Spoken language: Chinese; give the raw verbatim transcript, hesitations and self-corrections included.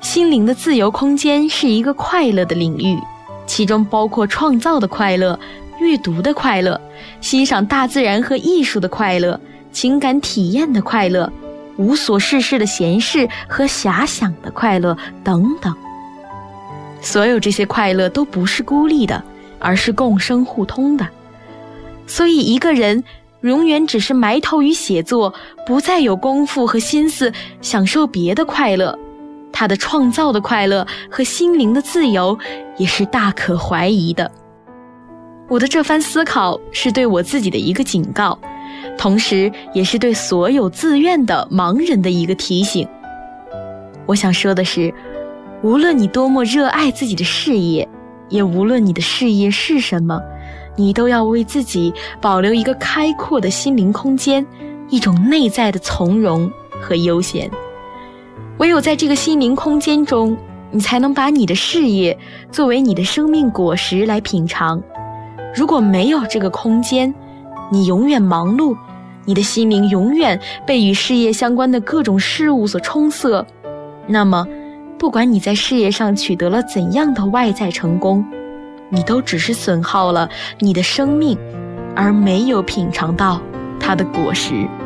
心灵的自由空间是一个快乐的领域，其中包括创造的快乐、阅读的快乐、欣赏大自然和艺术的快乐、情感体验的快乐、无所事事的闲适和遐想的快乐等等。所有这些快乐都不是孤立的，而是共生互通的。所以一个人永远只是埋头于写作，不再有功夫和心思享受别的快乐，他的创造的快乐和心灵的自由也是大可怀疑的。我的这番思考是对我自己的一个警告，同时也是对所有自愿的盲人的一个提醒。我想说的是，无论你多么热爱自己的事业，也无论你的事业是什么，你都要为自己保留一个开阔的心灵空间，一种内在的从容和悠闲。唯有在这个心灵空间中，你才能把你的事业作为你的生命果实来品尝。如果没有这个空间，你永远忙碌，你的心灵永远被与事业相关的各种事物所冲塞，那么不管你在事业上取得了怎样的外在成功，你都只是损耗了你的生命，而没有品尝到它的果实。